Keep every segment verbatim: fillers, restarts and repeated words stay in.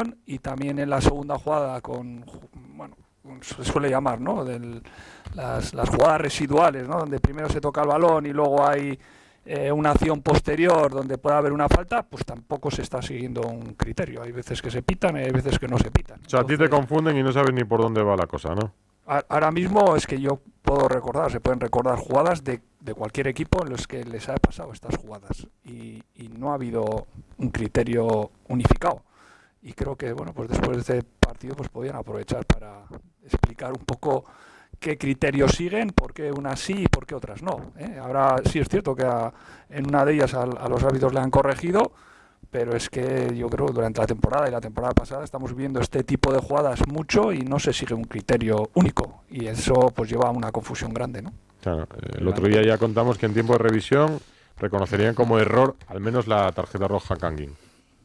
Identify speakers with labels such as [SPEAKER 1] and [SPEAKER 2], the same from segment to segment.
[SPEAKER 1] balón, y también en la segunda jugada con, bueno, se suele llamar, ¿no?, Del, las, las jugadas residuales, ¿no?, donde primero se toca el balón y luego hay eh, una acción posterior donde puede haber una falta, pues tampoco se está siguiendo un criterio. Hay veces que se pitan y hay veces que no se pitan.
[SPEAKER 2] O sea, Entonces, a ti te confunden y no sabes ni por dónde va la cosa, ¿no?
[SPEAKER 1] Ahora mismo es que yo puedo recordar, se pueden recordar jugadas de, de cualquier equipo en los que les ha pasado estas jugadas y, y no ha habido un criterio unificado. Y creo que, bueno, pues después de este partido pues podían aprovechar para explicar un poco qué criterios siguen, por qué unas sí y por qué otras no, ¿eh? Ahora sí es cierto que a, en una de ellas a, a los árbitros le han corregido, pero es que yo creo que durante la temporada y la temporada pasada estamos viendo este tipo de jugadas mucho y no se sigue un criterio único, y eso pues lleva a una confusión grande, ¿no?
[SPEAKER 2] Claro, el otro día ya contamos que en tiempo de revisión reconocerían como error al menos la tarjeta roja a Kangin.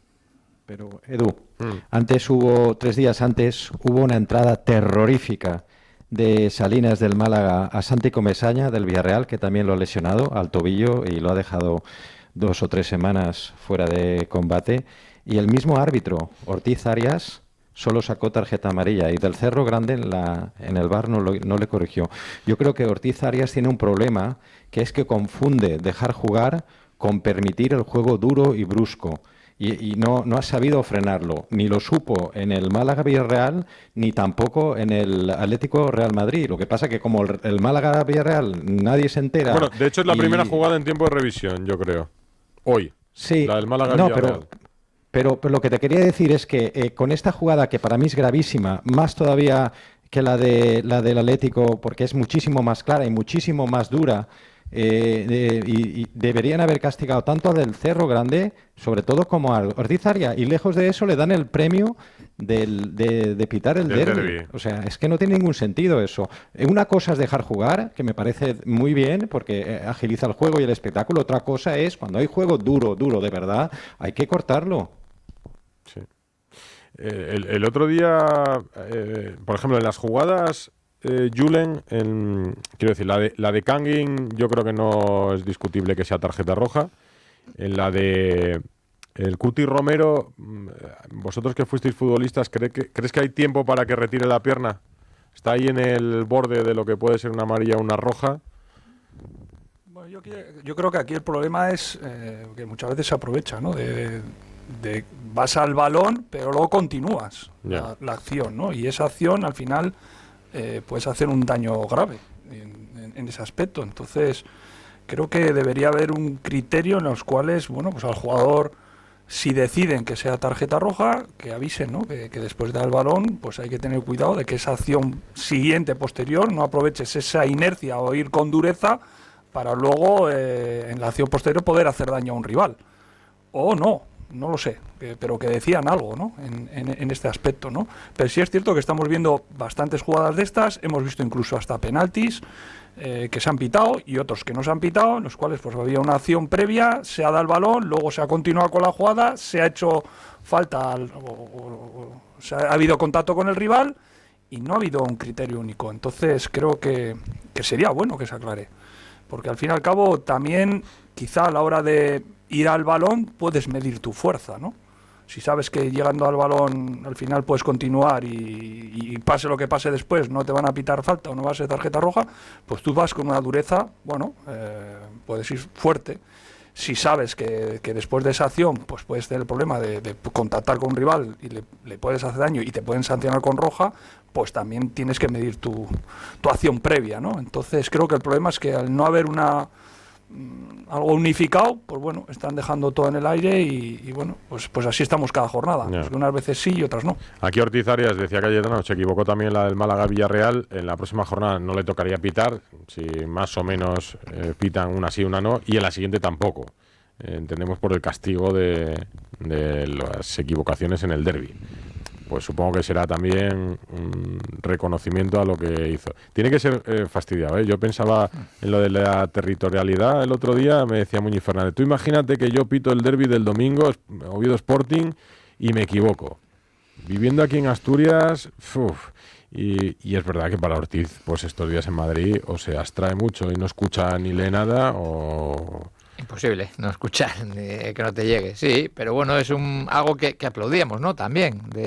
[SPEAKER 3] Pero, Edu, mm. antes hubo, tres días antes, hubo una entrada terrorífica de Salinas del Málaga a Santi Comesaña del Villarreal, que también lo ha lesionado al tobillo y lo ha dejado dos o tres semanas fuera de combate, y el mismo árbitro, Ortiz Arias, solo sacó tarjeta amarilla, y del Cerro Grande en, la, en el V A R no, lo, no le corrigió. Yo creo que Ortiz Arias tiene un problema, que es que confunde dejar jugar con permitir el juego duro y brusco, y, y no, no ha sabido frenarlo, ni lo supo en el Málaga Villarreal, ni tampoco en el Atlético Real Madrid. Lo que pasa es que como el, el Málaga Villarreal nadie se entera...
[SPEAKER 2] Bueno, de hecho es la
[SPEAKER 3] y...
[SPEAKER 2] primera jugada en tiempo de revisión, yo creo. Hoy.
[SPEAKER 3] Sí,
[SPEAKER 2] la del Málaga
[SPEAKER 3] no,
[SPEAKER 2] Villarreal.
[SPEAKER 3] Pero, pero, pero lo que te quería decir es que eh, con esta jugada, que para mí es gravísima, más todavía que la de la del Atlético, porque es muchísimo más clara y muchísimo más dura, eh, de, y, y deberían haber castigado tanto al del Cerro Grande, sobre todo, como al Ortiz Arias, y lejos de eso le dan el premio del, de, de pitar el derbi. derbi. O sea, es que no tiene ningún sentido eso. Una cosa es dejar jugar, que me parece muy bien, porque agiliza el juego y el espectáculo. Otra cosa es, cuando hay juego duro, duro de verdad, hay que cortarlo.
[SPEAKER 2] Sí. Eh, el, el otro día, eh, por ejemplo, en las jugadas... Eh, Julen, en, quiero decir, la de, la de Kangin yo creo que no es discutible que sea tarjeta roja. En la de el Cuti Romero, vosotros que fuisteis futbolistas, ¿cree que, ¿crees que hay tiempo para que retire la pierna? ¿Está ahí en el borde de lo que puede ser una amarilla o una roja?
[SPEAKER 1] Bueno, yo, yo creo que aquí el problema es eh, que muchas veces se aprovecha, ¿no? De, de vas al balón, pero luego continúas la, la acción, ¿no? Y esa acción al final... Eh, puedes hacer un daño grave en, en, en ese aspecto. Entonces creo que debería haber un criterio en los cuales, bueno, pues al jugador, si deciden que sea tarjeta roja, que avisen, ¿no? que, que después de dar el balón pues hay que tener cuidado de que esa acción siguiente, posterior, no aproveches esa inercia o ir con dureza para luego eh, en la acción posterior poder hacer daño a un rival, o no. No lo sé, eh, pero que decían algo, ¿no? En, en, en este aspecto, ¿no? Pero sí es cierto que estamos viendo bastantes jugadas de estas, hemos visto incluso hasta penaltis eh, que se han pitado y otros que no se han pitado, en los cuales pues había una acción previa, se ha dado el balón, luego se ha continuado con la jugada, se ha hecho falta, al, o, o, o se ha, ha habido contacto con el rival y no ha habido un criterio único. Entonces creo que, que sería bueno que se aclare, porque al fin y al cabo también quizá a la hora de ir al balón puedes medir tu fuerza, ¿no? Si sabes que llegando al balón al final puedes continuar y, y pase lo que pase después, no te van a pitar falta o no va a ser tarjeta roja, pues tú vas con una dureza, bueno, eh, puedes ir fuerte. Si sabes que, que después de esa acción pues puedes tener el problema de, de contactar con un rival y le, le puedes hacer daño y te pueden sancionar con roja, pues también tienes que medir tu, tu acción previa, ¿no? Entonces creo que el problema es que al no haber una algo unificado, pues bueno, están dejando todo en el aire y, y bueno, pues pues así estamos cada jornada, yeah. Pues unas veces sí y otras no.
[SPEAKER 2] Aquí Ortiz Arias decía Cayetano, se equivocó también la del Málaga Villarreal, en la próxima jornada no le tocaría pitar, si más o menos eh, pitan una sí, una no, y en la siguiente tampoco. Eh, entendemos por el castigo de, de las equivocaciones en el derbi. Pues supongo que será también un reconocimiento a lo que hizo. Tiene que ser eh, fastidiado, ¿eh? Yo pensaba en lo de la territorialidad el otro día, me decía Muñiz Fernández, tú imagínate que yo pito el derbi del domingo, Oviedo Sporting, y me equivoco. Viviendo aquí en Asturias, uf, y, y es verdad que para Ortiz, pues estos días en Madrid, o se abstrae mucho y no escucha ni lee nada, o...
[SPEAKER 4] Imposible no escuchar, eh, que no te llegue. Sí, pero bueno, es un algo que, que aplaudíamos, ¿no? También, de